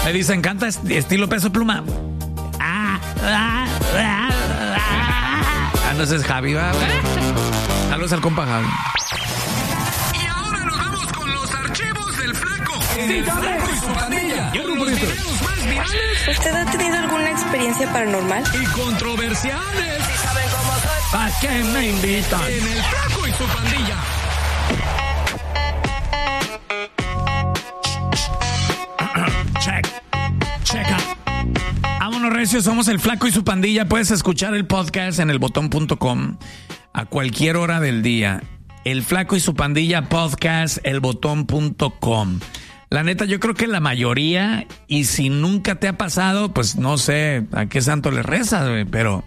Me dicen, canta estilo Peso Pluma. No ese es Javi, va. Saludos al compa Javi. Y ahora nos vamos con los archivos del Flaco. El Flaco y su pandilla. Con los videos más virales. ¿Usted ha tenido alguna experiencia paranormal? Y controversiales. ¿Sí saben cómo soy? ¿Para qué me invitan? En el Flaco y su pandilla. Checa. Vámonos, recio, somos el Flaco y su pandilla. Puedes escuchar el podcast en elbotón.com a cualquier hora del día. El Flaco y su pandilla podcast, elbotón.com. La neta, yo creo que la mayoría, y si nunca te ha pasado, pues no sé a qué santo le rezas, güey, pero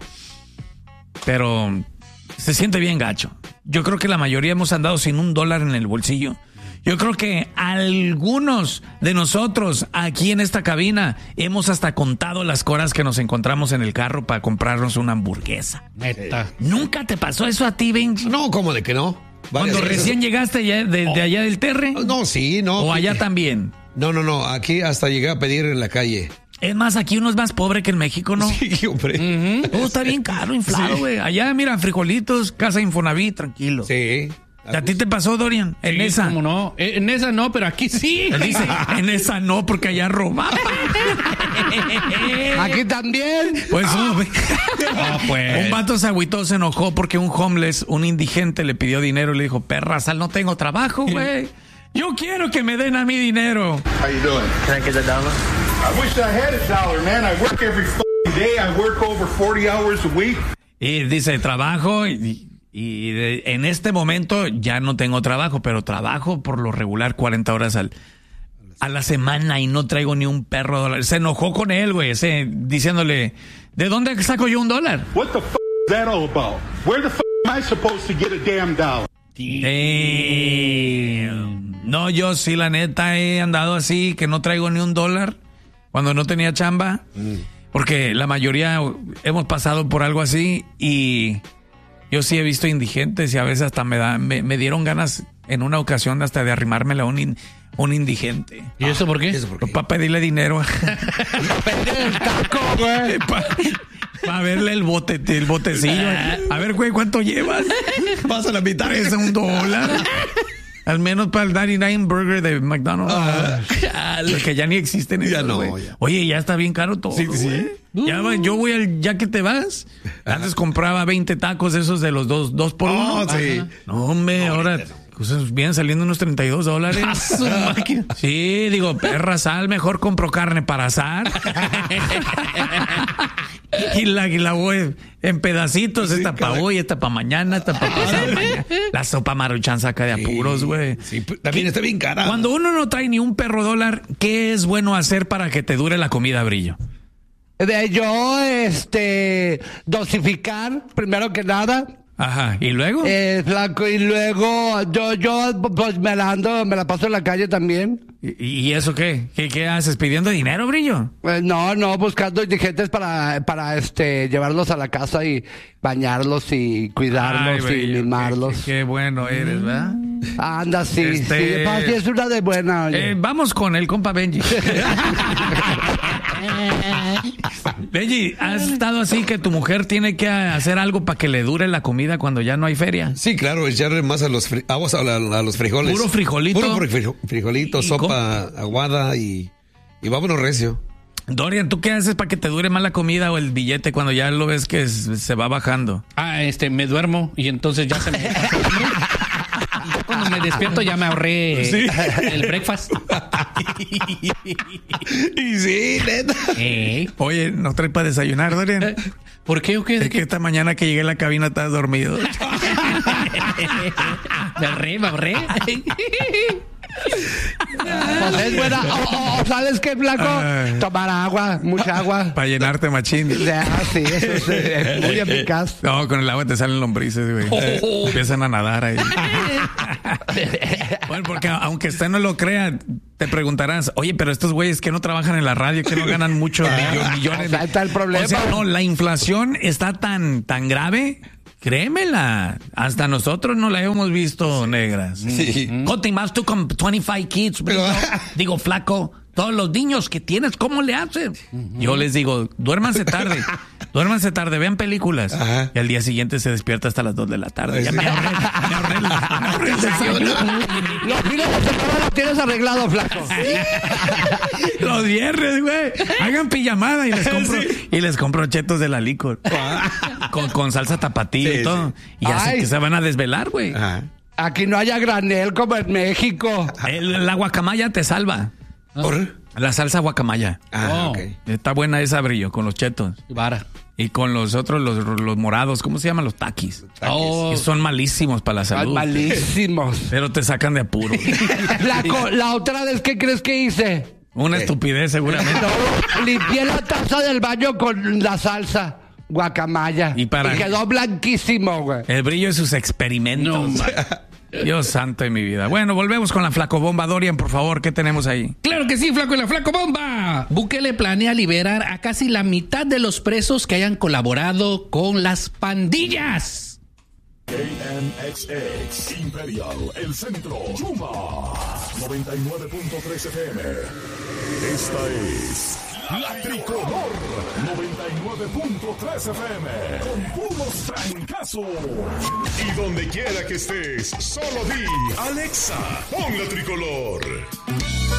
se siente bien gacho. Yo creo que la mayoría hemos andado sin $1 en el bolsillo. Yo creo que algunos de nosotros aquí en esta cabina hemos hasta contado las horas que nos encontramos en el carro para comprarnos una hamburguesa. Neta. ¿Nunca te pasó eso a ti, Benji? No, ¿cómo de que no? Cuando recién llegaste allá de allá del Terre. No, sí, no. ¿O allá también? No. Aquí hasta llegué a pedir en la calle. Es más, aquí uno es más pobre que en México, ¿no? Sí, hombre. Todo está bien caro, inflado, güey. Allá, mira, frijolitos, casa Infonavit, tranquilo. Sí. ¿A ti te pasó, Dorian? En Sí, esa. ¿cómo no? En esa no, pero aquí sí. Él dice, en esa no, porque allá robaban. Aquí también. Pues, Pues. un vato se agüitó, se enojó porque un homeless, un indigente, le pidió dinero y le dijo, perra, sal, no tengo trabajo, güey. Yo quiero que me den a mí dinero. How you doing? Can I get $1? I wish I had $1, man. I work every f***ing day. I work over 40 hours a week. Y dice, trabajo en este momento ya no tengo trabajo, pero trabajo por lo regular 40 horas a la semana y no traigo ni un perro dólar. Se enojó con él, güey, diciéndole, ¿de dónde saco yo $1? What the f*** is that all about? Where the f*** am I supposed to get a damn dollar? No, yo sí, la neta, he andado así, que no traigo ni $1 cuando no tenía chamba, porque la mayoría hemos pasado por algo así y yo sí he visto indigentes y a veces hasta me dieron ganas en una ocasión hasta de arrimármela a un indigente. ¿Y eso por qué? Para pedirle dinero. Para verle el botecillo. A ver, güey, ¿cuánto llevas? Pasa la mitad. Es $1. Al menos para el 99 Burger de McDonald's. Que ya ni existen. Ya esos, no, güey. ya. Oye, ya está bien caro todo. Sí. Yo voy ya que te vas. Antes compraba 20 tacos esos de los dos por uno. Sí. No, hombre, ahora cosas vienen saliendo unos $32. A su máquina. Sí, digo, perra, sal, mejor compro carne para asar. Y la voy en pedacitos, Sí, esta para hoy, esta para mañana, esta para pasado mañana. La sopa Maruchan saca de apuros, güey. Sí, también está bien cara. Cuando uno no trae ni un perro $1, ¿qué es bueno hacer para que te dure la comida, Brillo? Yo, dosificar, primero que nada. Ajá, ¿y luego? Flaco, y luego yo pues me la paso en la calle también. ¿Y eso qué? ¿Qué haces? ¿Pidiendo dinero, Brillo? No, buscando indigentes para llevarlos a la casa y bañarlos y cuidarlos. Ay, y Brillo, mimarlos. Qué bueno eres, ¿verdad? Anda, sí, Sí, es una de buena. Oye. Vamos con el compa Benji. Benji, ¿has estado así que tu mujer tiene que hacer algo para que le dure la comida cuando ya no hay feria? Sí, claro, echarle más a los frijoles. Puro frijolito. Puro frijolito, ¿Y sopa aguada y vámonos recio. Dorian, ¿tú qué haces para que te dure más la comida o el billete cuando ya lo ves que se va bajando? Me duermo y entonces ya se me... Ya cuando me despierto ya me ahorré el breakfast. Y sí, neta. Oye, ¿no trae para desayunar, Dorian? ¿Por qué o qué? Es que esta mañana que llegué a la cabina estás dormido. Me ahorré. Pues es buena. ¿Sabes qué, Flaco? Tomar agua, mucha agua. Para llenarte, machín. Sí, eso es muy eficaz. No, con el agua te salen lombrices, güey. Empiezan a nadar ahí. Bueno, porque aunque usted no lo crea, te preguntarás, oye, pero estos güeyes que no trabajan en la radio, que no ganan muchos millones. O sea, está el problema. O sea, no, la inflación está tan grave. Créemela, hasta nosotros no la hemos visto, negras. Sí. Conte más tú con 25 kids, bro. Digo, Flaco, todos los niños que tienes, ¿cómo le hacen? Yo les digo, duérmanse tarde, vean películas. Ajá. Y al día siguiente se despierta hasta las 2 de la tarde. Ya me ahorré el desayuno. Los fines de semana los tienes arreglado, flaco. Los viernes, güey. Hagan pijamada y les compro chetos de la licor. con salsa tapatío y todo. Y así que se van a desvelar, güey. Ajá. Aquí no haya granel como en México. La guacamaya te salva. ¿Por? La salsa guacamaya. Ok. Está buena esa, Brillo, con los chetos. Vara. Y con los otros, los morados, ¿cómo se llaman? Los taquis. Oh. Que son malísimos para la salud. Malísimos. Pero te sacan de apuro. Flaco, la otra vez, ¿qué crees que hice? Una estupidez, seguramente. No, limpié la taza del baño con la salsa guacamaya. Y quedó blanquísimo, güey. El Brillo de sus experimentos. Dios santo de mi vida. Bueno, volvemos con la Flacobomba. Dorian, por favor, ¿qué tenemos ahí? Claro que sí, Flaco, y la Flacobomba. Bukele planea liberar a casi la mitad de los presos que hayan colaborado con las pandillas. KMXX Imperial, El Centro, Yuma 99.3 FM. Esta es La Tricolor 99.3 FM con puros trancazos. Y donde quiera que estés, solo di Alexa, pon La Tricolor.